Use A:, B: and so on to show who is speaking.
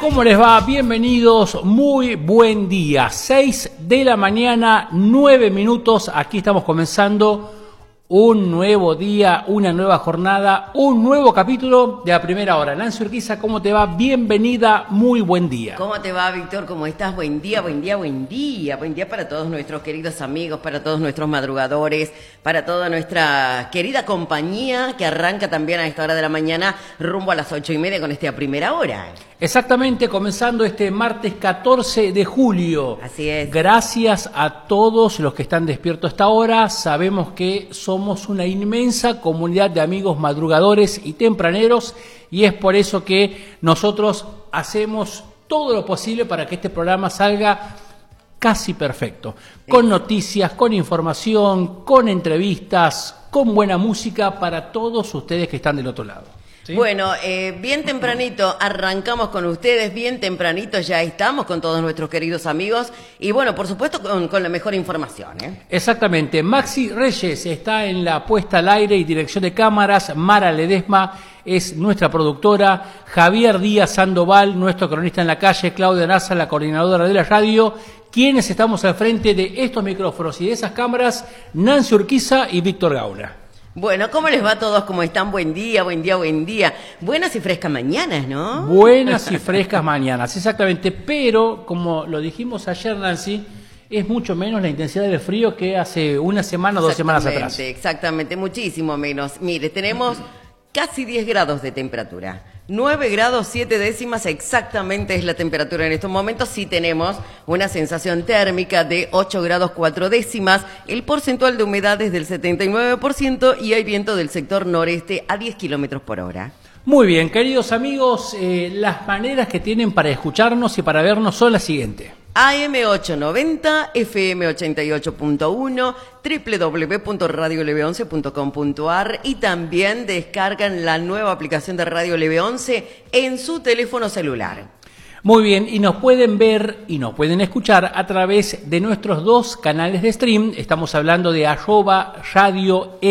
A: ¿Cómo les va? Bienvenidos, muy buen día. 6 de la mañana, 9 minutos. Aquí estamos comenzando un nuevo día, una nueva jornada, un nuevo capítulo de La Primera Hora. Nancy Urquiza, ¿cómo te va? Bienvenida, muy buen día.
B: ¿Cómo te va, Víctor? ¿Cómo estás? Buen día, buen día, buen día. Buen día para todos nuestros queridos amigos, para todos nuestros madrugadores, para toda nuestra querida compañía que arranca también a esta hora de la mañana rumbo a las 8:30 con esta Primera Hora.
A: Exactamente, comenzando este martes 14 de julio.
B: Así es.
A: Gracias a todos los que están despiertos hasta ahora. Sabemos que somos una inmensa comunidad de amigos madrugadores y tempraneros y es por eso que nosotros hacemos todo lo posible para que este programa salga casi perfecto. Con noticias, con información, con entrevistas, con buena música para todos ustedes que están del otro lado. ¿Sí?
B: Bueno, bien tempranito arrancamos con ustedes, bien tempranito ya estamos con todos nuestros queridos amigos y bueno, por supuesto con la mejor información.
A: Exactamente, Maxi Reyes está en la puesta al aire y dirección de cámaras, Mara Ledesma es nuestra productora, Javier Díaz Sandoval, nuestro cronista en la calle, Claudia Narza, la coordinadora de la radio, quienes estamos al frente de estos micrófonos y de esas cámaras, Nancy Urquiza y Víctor Gaula.
B: Bueno, ¿cómo les va a todos? ¿Cómo están? Buen día, buen día, buen día. Buenas y frescas mañanas, ¿no?
A: Buenas y frescas mañanas, exactamente. Pero, como lo dijimos ayer, Nancy, es mucho menos la intensidad del frío que hace una semana o 2 semanas atrás.
B: Exactamente, muchísimo menos. Mire, tenemos casi 10 grados de temperatura. 9 grados 7 décimas exactamente es la temperatura en estos momentos. Sí tenemos una sensación térmica de 8 grados 4 décimas. El porcentual de humedad es del 79% y hay viento del sector noreste a 10 kilómetros por hora.
A: Muy bien, queridos amigos, las maneras que tienen para escucharnos y para vernos son las siguientes.
B: AM890, FM88.1, www.radioleve11.com.ar y también descargan la nueva aplicación de Radio Leve 11 en su teléfono celular.
A: Muy bien, y nos pueden ver y nos pueden escuchar a través de nuestros 2 canales de stream. Estamos hablando de @radio